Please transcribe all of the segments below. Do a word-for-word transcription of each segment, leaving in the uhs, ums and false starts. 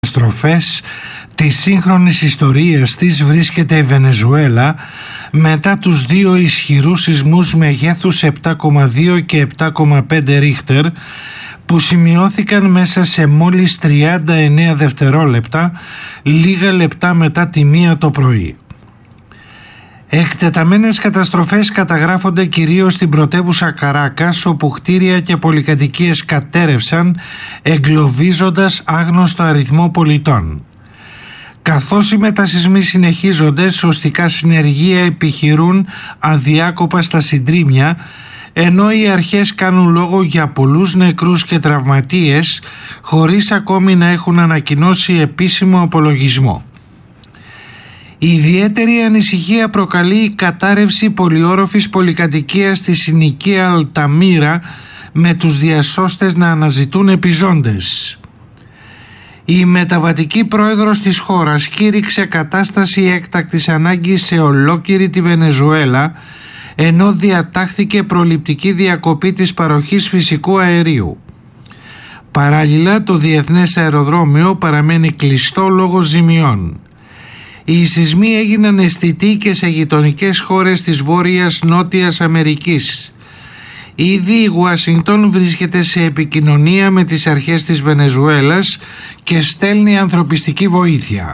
Στροφές της σύγχρονης ιστορίας της βρίσκεται η Βενεζουέλα μετά τους δύο ισχυρούς σεισμούς μεγέθους επτά κόμμα δύο και επτά κόμμα πέντε Ρίχτερ που σημειώθηκαν μέσα σε μόλις τριάντα εννέα δευτερόλεπτα, λίγα λεπτά μετά τη μία το πρωί. Εκτεταμένες καταστροφές καταγράφονται κυρίως στην πρωτεύουσα Καράκας, όπου κτίρια και πολυκατοικίες κατέρευσαν, εγκλωβίζοντας άγνωστο αριθμό πολιτών. Καθώς οι μετασεισμοί συνεχίζονται, σωστικά συνεργεία επιχειρούν αδιάκοπα στα συντρίμμια, ενώ οι αρχές κάνουν λόγο για πολλούς νεκρούς και τραυματίες, χωρίς ακόμη να έχουν ανακοινώσει επίσημο απολογισμό. Ιδιαίτερη ανησυχία προκαλεί η κατάρρευση πολυόροφης πολυκατοικίας στη συνοικία Αλταμίρα, με τους διασώστες να αναζητούν επιζώντες. Η μεταβατική πρόεδρος της χώρας κήρυξε κατάσταση έκτακτης ανάγκης σε ολόκληρη τη Βενεζουέλα, ενώ διατάχθηκε προληπτική διακοπή της παροχής φυσικού αερίου. Παράλληλα, το διεθνές αεροδρόμιο παραμένει κλειστό λόγω ζημιών. Οι σεισμοί έγιναν αισθητοί και σε γειτονικές χώρες της Βόρειας Νότιας Αμερικής. Ήδη η Ουάσιγκτον βρίσκεται σε επικοινωνία με τις αρχές της Βενεζουέλας και στέλνει ανθρωπιστική βοήθεια.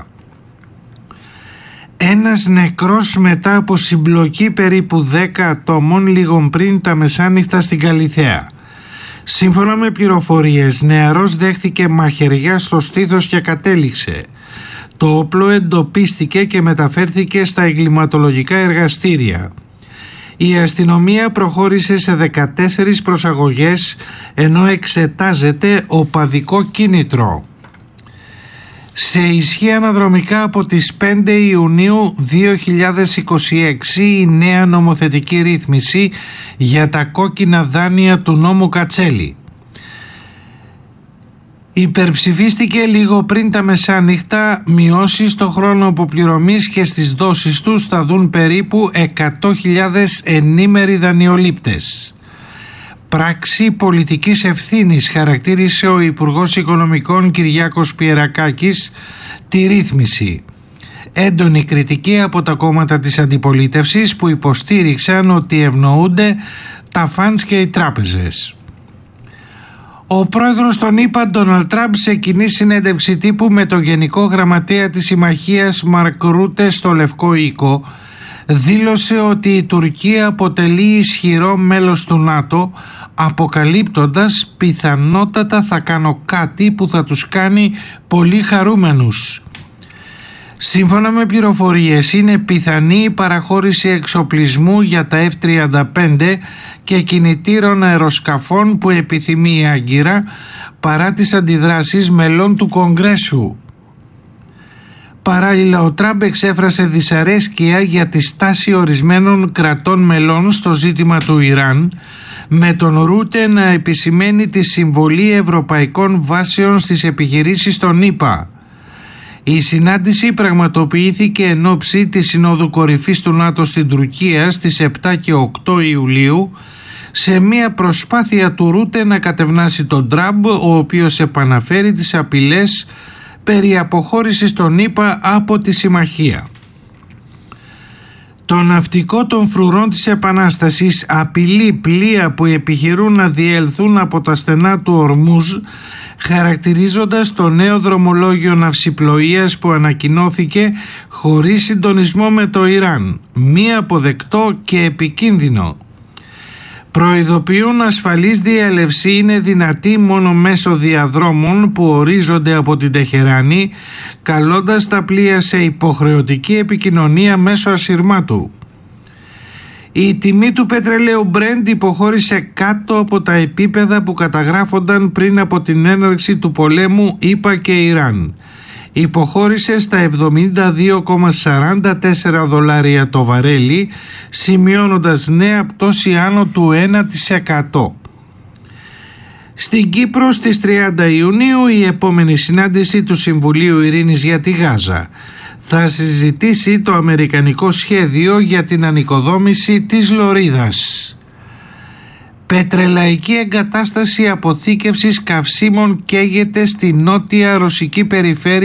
Ένας νεκρός μετά από συμπλοκή περίπου δέκα ατόμων λίγο πριν τα μεσάνυχτα στην Καλιθέα. Σύμφωνα με πληροφορίες, νεαρός δέχθηκε μαχαιριά στο στήθος και κατέληξε. Το όπλο εντοπίστηκε και μεταφέρθηκε στα εγκληματολογικά εργαστήρια. Η αστυνομία προχώρησε σε δεκατέσσερις προσαγωγές, ενώ εξετάζεται οπαδικό κίνητρο. Σε ισχύ αναδρομικά από τις πέντε Ιουνίου δύο χιλιάδες είκοσι έξι η νέα νομοθετική ρύθμιση για τα κόκκινα δάνεια του νόμου Κατσέλη. Υπερψηφίστηκε λίγο πριν τα μεσάνυχτα, μειώσεις στο χρόνο αποπληρωμής και στις δόσεις τους θα δουν περίπου εκατό χιλιάδες ενήμεροι δανειολήπτες. Πράξη πολιτικής ευθύνης, χαρακτήρισε ο Υπουργός Οικονομικών Κυριάκος Πιερακάκης τη ρύθμιση. Έντονη κριτική από τα κόμματα της αντιπολίτευσης που υποστήριξαν ότι ευνοούνται τα φαντς και οι τράπεζες. Ο πρόεδρος των ΗΠΑ, Ντόναλντ Τραμπ, σε κοινή συνέντευξη τύπου με το Γενικό Γραμματέα της Συμμαχίας Μαρκ Ρούτε στο Λευκό Οίκο, δήλωσε ότι η Τουρκία αποτελεί ισχυρό μέλος του ΝΑΤΟ, αποκαλύπτοντας πιθανότατα θα κάνω κάτι που θα τους κάνει πολύ χαρούμενους. Σύμφωνα με πληροφορίες, είναι πιθανή η παραχώρηση εξοπλισμού για τα εφ τριάντα πέντε και κινητήρων αεροσκαφών που επιθυμεί η Άγκυρα, παρά τις αντιδράσεις μελών του Κογκρέσου. Παράλληλα, ο Τραμπ εξέφρασε δυσαρέσκεια για τη στάση ορισμένων κρατών μελών στο ζήτημα του Ιράν, με τον Ρούτε να επισημαίνει τη συμβολή ευρωπαϊκών βάσεων στις επιχειρήσεις των ΗΠΑ. Η συνάντηση πραγματοποιήθηκε εν ώψη της Συνόδου Κορυφής του ΝΑΤΟ στην Τουρκία στις επτά και οκτώ Ιουλίου, σε μια προσπάθεια του Ρούτε να κατευνάσει τον Τραμπ, ο οποίος επαναφέρει τις απειλές περί αποχώρησης των ΗΠΑ από τη συμμαχία. Το ναυτικό των φρουρών της Επανάστασης απειλεί πλοία που επιχειρούν να διελθούν από τα στενά του Ορμούζ, χαρακτηρίζοντας το νέο δρομολόγιο ναυσιπλοείας που ανακοινώθηκε χωρίς συντονισμό με το Ιράν, μη αποδεκτό και επικίνδυνο. Προειδοποιούν ασφαλής διέλευση είναι δυνατή μόνο μέσω διαδρόμων που ορίζονται από την Τεχεράνη, καλώντας τα πλοία σε υποχρεωτική επικοινωνία μέσω ασυρμάτου. Η τιμή του πετρελαίου Brent υποχώρησε κάτω από τα επίπεδα που καταγράφονταν πριν από την έναρξη του πολέμου ΗΠΑ και Ιράν. Υποχώρησε στα εβδομήντα δύο κόμμα σαράντα τέσσερα δολάρια το βαρέλι, σημειώνοντας νέα πτώση άνω του ένα τοις εκατό. Στην Κύπρο στις τριάντα Ιουνίου η επόμενη συνάντηση του Συμβουλίου Ειρήνης για τη Γάζα θα συζητήσει το αμερικανικό σχέδιο για την ανοικοδόμηση της Λωρίδας. Πετρελαϊκή εγκατάσταση αποθήκευσης καυσίμων καίγεται στη νότια ρωσική περιφέρεια